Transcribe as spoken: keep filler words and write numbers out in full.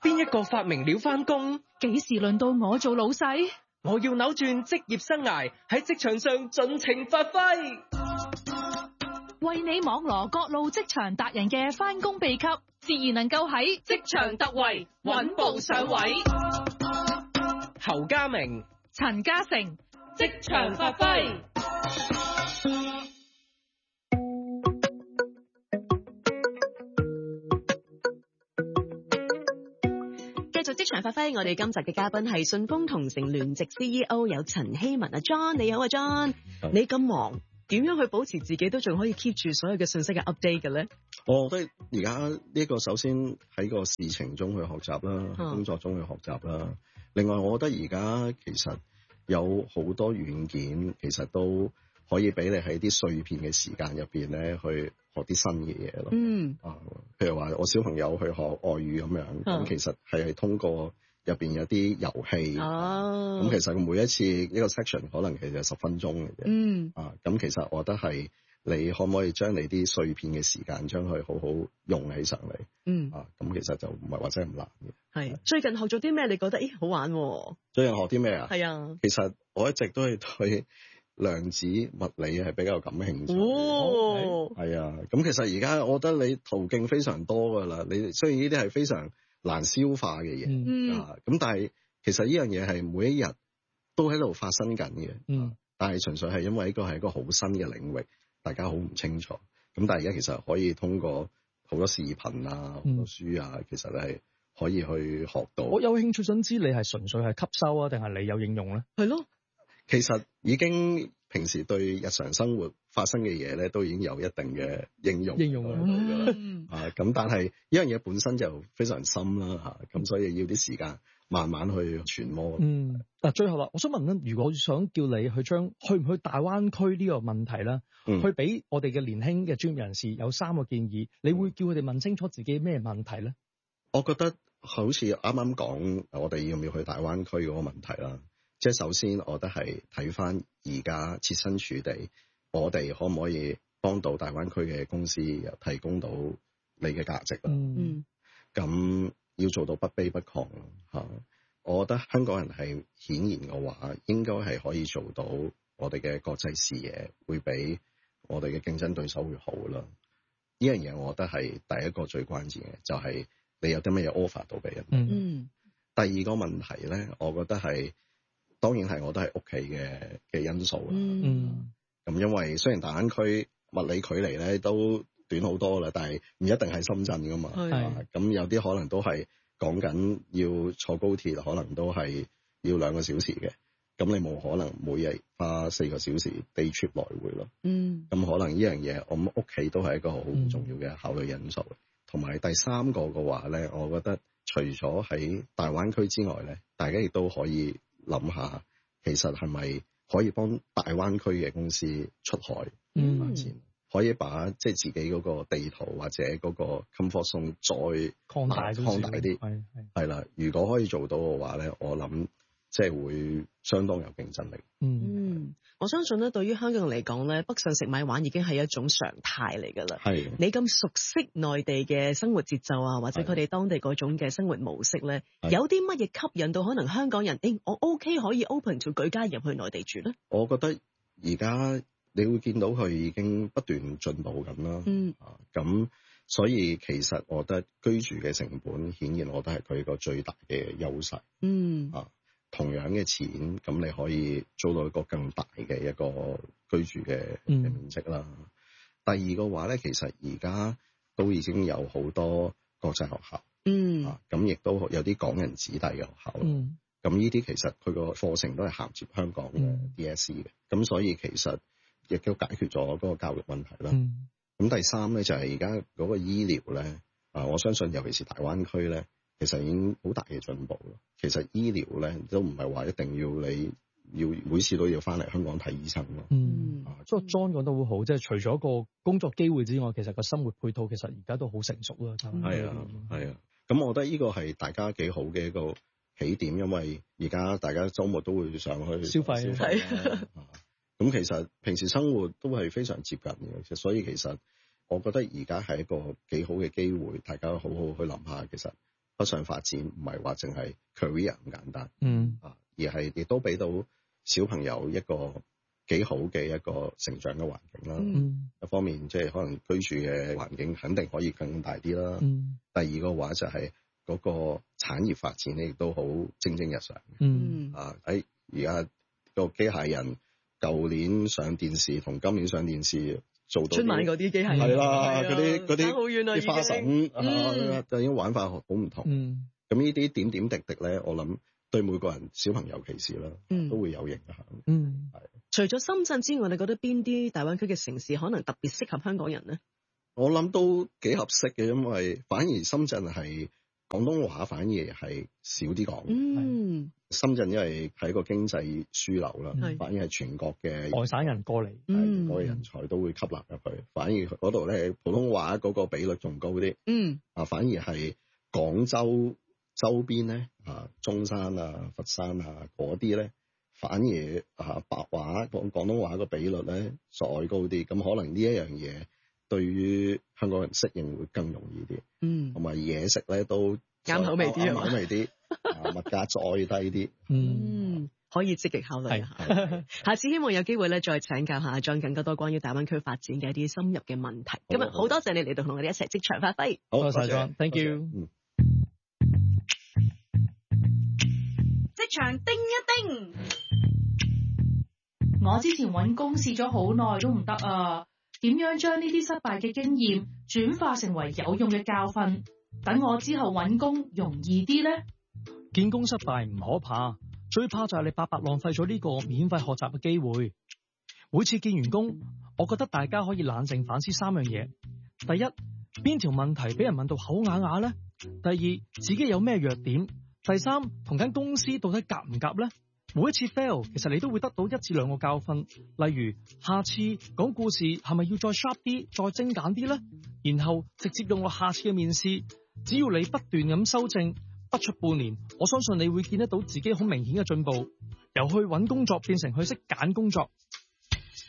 邊一個發明了返工？ 幾時輪到我做老細？ 我要扭轉職業生涯，喺職場上盡情發揮。 為你網羅各路職場達人嘅返工秘笈，自然能夠喺職場突圍，穩步上位。 侯家明、 陳嘉誠，職場發揮。 繼續職場發揮，我哋今集嘅嘉賓係順豐同城聯席 C E O 有陳希文啊 John， 你好啊 John， 你咁忙，點樣去保持自己都仲可以 keep 住所有嘅信息嘅 update 嘅咧？ 我覺得而家呢個首先喺個事情中去學習啦， 嗯、 工作中去學習啦。另外，我覺得而家其實有好多軟件，其實都可以俾你喺啲碎片嘅時間入邊咧，去學啲新嘅嘢咯。 嗯， 啊，譬如話我小朋友去學外語咁樣，咁、嗯、其實係係通過入邊有啲遊戲。 哦， 咁其實每一次一個 section 可能其實十分鐘嘅啫。 嗯， 啊，咁其實我覺得係你可唔可以將你啲碎片嘅時間將佢好好用起上嚟？ 嗯， 啊，咁其實就唔係話真係唔難嘅。 係最近學咗啲咩？你覺得咦好玩喎？ 最近學啲咩啊？ 係啊， 其實我一直都係對量子物理係比較感興趣。 哦， 係啊，咁其實而家我覺得你途徑非常多噶啦。你雖然呢啲係非常難消化嘅嘢， 嗯、 啊，咁但係其實呢樣嘢係每一日都喺度發生緊嘅。 嗯， 但係純粹係因為呢個係一個好新嘅領域，大家好唔清楚。咁但係而家其實可以通過好多視頻啊、好多書啊，嗯、其實係可以去學到。 我有興趣想知你係純粹係吸收啊，定係你有應用咧？ 係咯， 其實已經平時對日常生活發生嘅嘢咧，都已經有一定嘅應用應用㗎啦。嗯、啊，咁但係呢樣嘢本身就非常深啦，嚇，咁所以要啲時間慢慢去揣摩。 嗯，嗱，最後啦，我想問咧，如果想叫你去將去唔去大灣區呢個問題咧，嗯、去俾我哋嘅年輕嘅專業人士有三個建議，你會叫佢哋問清楚自己咩問題咧？ 我覺得好似啱啱講，我哋要唔要去大灣區嗰個問題啦。即係首先，我覺得係睇翻而家設身處地，我哋可唔可以幫到大灣區嘅公司，又提供到你嘅價值啦。 嗯， 咁要做到不卑不亢嚇。我覺得香港人係顯然嘅話，應該係可以做到我哋嘅國際視野會比我哋嘅競爭對手會好啦。呢樣嘢我覺得係第一個最關鍵嘅，就係、是、你有啲乜嘢 offer 到俾人。 嗯， 第二個問題咧，我覺得係。當然係，我都係屋企嘅嘅因素啦。 嗯，咁因為雖然大灣區物理距離咧都短好多啦，但係唔一定係深圳噶嘛。係。咁有啲可能都係講緊要坐高鐵，可能都係要兩個小時嘅。咁你冇可能每日花四個小時 day trip 來回咯。 嗯。咁可能呢樣嘢，我諗屋企都係一個好重要嘅考慮因素。同埋、嗯、第三個嘅話咧，我覺得除咗喺大灣區之外咧，大家亦都可以諗下，其實係咪可以幫大灣區嘅公司出海發展，嗯、可以把即係自己嗰個地圖或者嗰個 comfort zone 再擴大擴大啲，係係啦。如果可以做到嘅話咧，我諗即係會相當有競爭力。 嗯。 嗯我相信咧，對於香港人嚟講咧，北上食米玩已經係一種常態嚟㗎啦。 係你咁熟悉內地嘅生活節奏啊，或者佢哋當地嗰種嘅生活模式咧，有啲乜嘢吸引到可能香港人？誒，我 OK 可以 open to 舉家入去內地住咧？ 我覺得而家你會見到佢已經不斷進步緊啦。 嗯。 啊，咁所以其實我覺得居住嘅成本，顯然我覺得係佢個最大嘅優勢。 嗯。 啊。同樣嘅錢，咁你可以租到一個更大嘅一個居住嘅嘅面積啦。嗯、第二個話咧，其實而家都已經有好多國際學校， 嗯， 啊，咁亦都有啲港人子弟嘅學校， 嗯， 咁呢啲其實佢個課程都係銜接香港嘅 D S E 嘅，咁、嗯、所以其實亦都解決咗嗰個教育問題啦。咁、嗯、第三咧就係而家嗰個醫療咧，啊，我相信尤其是大灣區咧。其實已經好大嘅進步咯。其實醫療咧都唔係話一定要你要每次都要翻嚟香港睇醫生咯。 嗯，所以 John 講得好好，即係除咗個工作機會之外，其實個生活配套其實而家都好成熟啦。 係啊，係啊。咁我覺得呢個係大家幾好嘅一個起點，因為而家大家週末都會上去消費。 係啊。咁其實平時生活都係非常接近嘅，所以其實我覺得而家係一個幾好嘅機會，大家好好去諗下其實。 北上發展，唔係話淨係 career 咁簡單， 嗯啊，而係亦都俾到小朋友一個幾好嘅一個成長嘅環境啦。 嗯， 一方面即係可能居住嘅環境肯定可以更大啲啦。 嗯， 第二個話就係嗰個產業發展咧，亦都好蒸蒸日上。 嗯， 啊喺而家個機械人舊年上電視同今年上電視做到春晚嗰啲機械人係啦，嗰啲嗰啲好遠啦， 啲花神嗯啊，就已經玩法好唔同。 嗯， 咁呢啲點點滴滴咧，我諗對每個人小朋友其實啦， 嗯都會有影響。 嗯， 係。 除咗深圳之外，你覺得邊啲大灣區嘅城市可能特別適合香港人咧？ 我諗都幾合適嘅，因為反而深圳係廣東話反而係少啲講。 嗯， 深圳因為係一個經濟樞紐啦， 係反而係全國嘅外省人過嚟， 嗯嗰個人才都會吸納入去，反而嗰度咧普通話嗰個比率仲高啲。 嗯， 啊，反而係廣州周邊咧啊，中山啊、佛山啊嗰啲咧，反而啊白話講廣東話個比率咧再高啲，咁可能呢一樣嘢對於香港人適應會更容易啲。 嗯， 同埋嘢食咧都啱口味啲啱口味啲，啊物價再低啲。 嗯，可以積極考慮下。下次希望有機會咧，再請教下阿 John 更加多關於大灣區發展嘅一啲深入嘅問題。今日好多謝你嚟到同我哋一齊職場發揮。 好， 多謝謝 John，thank you。 嗯。 職場叮一叮，我之前揾工試咗好耐都唔得啊！點樣將呢啲失敗嘅經驗轉化成為有用嘅教訓，等我之後揾工容易啲呢？ 見工失敗唔可怕，最怕就係你白白浪費咗呢個免費學習嘅機會。每次見完工，我覺得大家可以冷靜反思三樣嘢：第一，邊條問題俾人問到口啞啞呢？第二，自己有咩弱點？第三，同間公司到底夾唔夾呢？每一次 fail，其實你都會得到一至兩個教訓，例如下次講故事係咪要再 sharp 啲、再精簡啲呢？然後直接用落下次嘅面試。只要你不斷咁修正，不出半年，我相信你會見得到自己好明顯嘅進步，由去揾工作變成去識揀工作。